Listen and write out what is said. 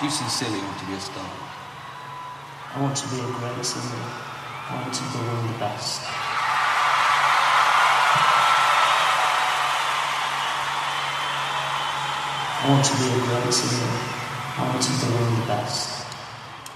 Do you sincerely want to be a star? I want to be a great singer. I want to become the best. I want to be a great singer. I want to become the best.